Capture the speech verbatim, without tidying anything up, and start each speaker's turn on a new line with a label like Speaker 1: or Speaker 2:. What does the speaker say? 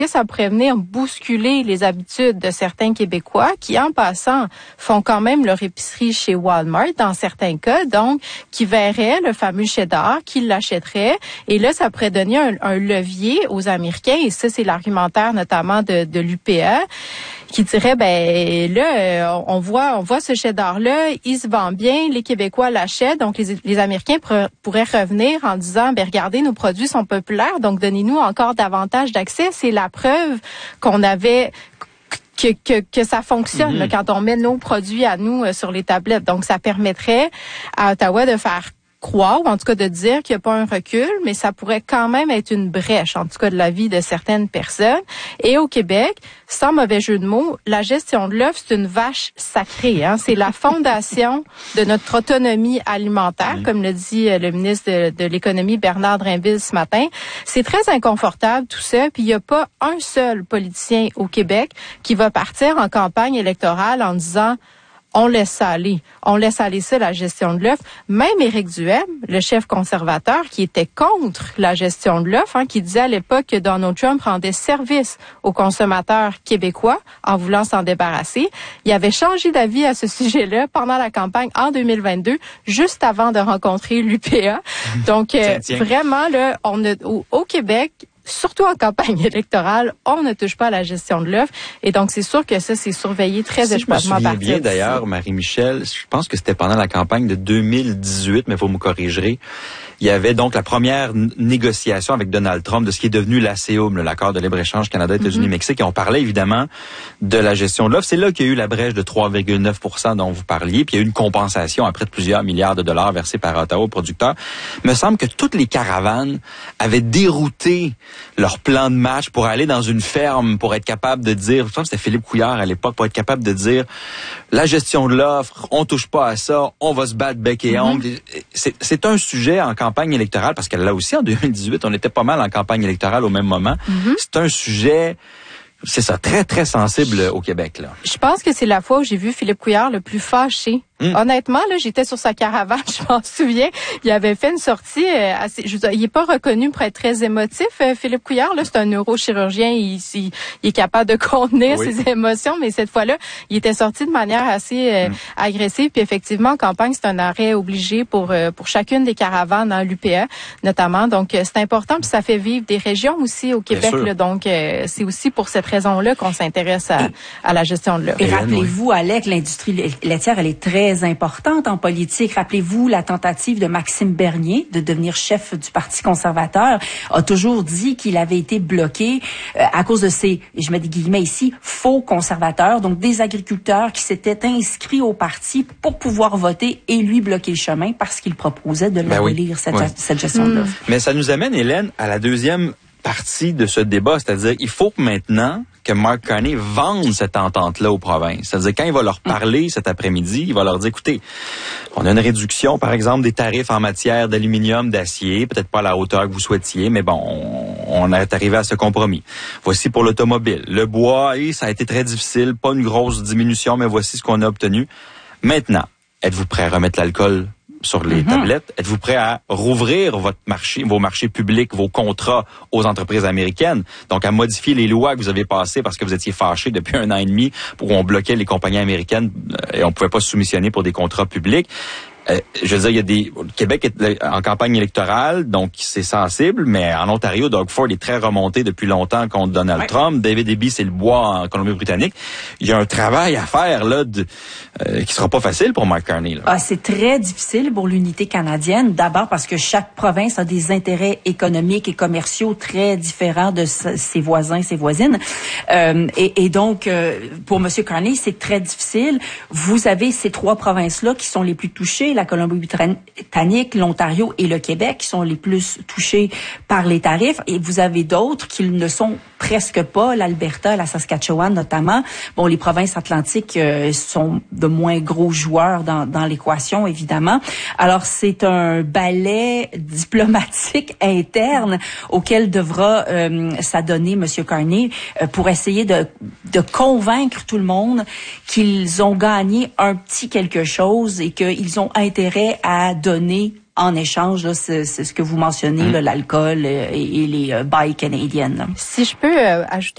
Speaker 1: ça pourrait venir bousculer les habitudes de certains Québécois qui, en passant, font quand même leur épicerie chez Walmart dans certains cas, donc qui verraient le fameux cheddar, qui l'achèteraient. Et là, ça pourrait donner un, un levier aux Américains, et ça, c'est l'argumentaire notamment de, de l'U P A, qui dirait, ben là, on voit on voit ce cheddar-là, il se vend bien, les Québécois l'achètent, donc les, les Américains pr- pourraient revenir en disant, ben regardez, nos produits sont populaires, donc donnez-nous encore davantage d'accès. C'est la preuve qu'on avait... Que, que, que ça fonctionne mm-hmm. là, quand on met nos produits à nous euh, sur les tablettes. Donc, ça permettrait à Ottawa de faire croire, ou en tout cas de dire qu'il n'y a pas un recul, mais ça pourrait quand même être une brèche, en tout cas de la vie de certaines personnes. Et au Québec, sans mauvais jeu de mots, la gestion de l'offre, c'est une vache sacrée. Hein? C'est la fondation de notre autonomie alimentaire, oui. comme le dit le ministre de, de l'Économie, Bernard Drinville, ce matin. C'est très inconfortable tout ça, puis il n'y a pas un seul politicien au Québec qui va partir en campagne électorale en disant on laisse ça aller. On laisse aller ça, la gestion de l'offre. Même Éric Duhem, le chef conservateur, qui était contre la gestion de l'offre, hein, qui disait à l'époque que Donald Trump rendait service aux consommateurs québécois en voulant s'en débarrasser. Il avait changé d'avis à ce sujet-là pendant la campagne en deux mille vingt-deux, juste avant de rencontrer l'U P A. Donc, euh, tiens, tiens. vraiment, là, on a, au, au Québec, surtout en campagne électorale, on ne touche pas à la gestion de l'offre. Et donc, c'est sûr que ça, c'est surveillé très étroitement par
Speaker 2: Je me souviens bien, d'ailleurs, Marie-Michel, je pense que c'était pendant la campagne de deux mille dix-huit, mais vous me corrigerez. Il y avait donc la première n- négociation avec Donald Trump de ce qui est devenu l'A C O M, l'accord de libre-échange Canada, États-Unis, mm-hmm. Mexique. Et on parlait évidemment de la gestion de l'offre. C'est là qu'il y a eu la brèche de trois virgule neuf pour cent dont vous parliez. Puis il y a eu une compensation à près de plusieurs milliards de dollars versés par Ottawa aux producteurs. Il me semble que toutes les caravanes avaient dérouté leur plan de match pour aller dans une ferme, pour être capable de dire, je pense que c'était Philippe Couillard à l'époque, pour être capable de dire la gestion de l'offre, on touche pas à ça, on va se battre bec et ongle. Mm-hmm. C'est, c'est un sujet en campagne électorale, parce que là aussi, en deux mille dix-huit, on était pas mal en campagne électorale au même moment. Mm-hmm. C'est un sujet... C'est ça, très, très sensible au Québec, là.
Speaker 1: Je pense que c'est la fois où j'ai vu Philippe Couillard le plus fâché. Mmh. Honnêtement, là, j'étais sur sa caravane, je m'en souviens. Il avait fait une sortie euh, assez... Je veux dire, il est pas reconnu pour être très émotif, euh, Philippe Couillard. Là, c'est un neurochirurgien. Il, il, il est capable de contenir oui. ses émotions, mais cette fois-là, il était sorti de manière assez euh, mmh. agressive. Puis effectivement, en campagne, c'est un arrêt obligé pour euh, pour chacune des caravanes dans l'U P A, notamment. Donc, euh, c'est important. Puis ça fait vivre des régions aussi au Québec. Là, donc, euh, c'est aussi pour cette raison-là qu'on s'intéresse à, à la gestion de l'offre.
Speaker 3: Et rappelez-vous, Alec, l'industrie laitière, elle est très importante en politique. Rappelez-vous la tentative de Maxime Bernier de devenir chef du Parti conservateur a toujours dit qu'il avait été bloqué euh, à cause de ces, je mets des guillemets ici, faux conservateurs, donc des agriculteurs qui s'étaient inscrits au parti pour pouvoir voter et lui bloquer le chemin parce qu'il proposait de l'abolir, ben oui. cette, oui. cette gestion de l'offre.
Speaker 2: Mais ça nous amène, Hélène, à la deuxième partie de ce débat, c'est-à-dire il faut que maintenant que Mark Carney vende cette entente-là aux provinces. C'est-à-dire quand il va leur parler cet après-midi, il va leur dire, écoutez, on a une réduction, par exemple, des tarifs en matière d'aluminium, d'acier, peut-être pas à la hauteur que vous souhaitiez, mais bon, on, on est arrivé à ce compromis. Voici pour l'automobile. Le bois, et ça a été très difficile, pas une grosse diminution, mais voici ce qu'on a obtenu. Maintenant, êtes-vous prêt à remettre l'alcool sur les mm-hmm. tablettes? Êtes-vous prêt à rouvrir votre marché, vos marchés publics, vos contrats aux entreprises américaines? Donc, à modifier les lois que vous avez passées parce que vous étiez fâchés depuis un an et demi où on bloquait les compagnies américaines et on pouvait pas se soumissionner pour des contrats publics. Euh, je veux dire, il y a des... Le Québec est en campagne électorale, donc c'est sensible, mais en Ontario, Doug Ford est très remonté depuis longtemps contre Donald ouais. Trump. David Eby, c'est le bois en Colombie-Britannique. Il y a un travail à faire là de, euh, qui sera pas facile pour Mark Carney. Là.
Speaker 3: Ah, c'est très difficile pour l'unité canadienne. D'abord parce que chaque province a des intérêts économiques et commerciaux très différents de ses voisins, ses voisines. Euh, et, et donc, euh, pour M. Carney, c'est très difficile. Vous avez ces trois provinces-là qui sont les plus touchées, la Colombie-Britannique, l'Ontario et le Québec, qui sont les plus touchés par les tarifs. Et vous avez d'autres qui ne sont presque pas, l'Alberta, la Saskatchewan notamment. Bon, les provinces atlantiques euh, sont de moins gros joueurs dans, dans l'équation, évidemment. Alors, c'est un ballet diplomatique interne auquel devra euh, s'adonner M. Carney euh, pour essayer de, de convaincre tout le monde qu'ils ont gagné un petit quelque chose et qu'ils ont intérêt à donner en échange, là, c'est, c'est ce que vous mentionnez, mmh. là, l'alcool et, et les euh, buy canadiennes.
Speaker 1: Si je peux euh, ajouter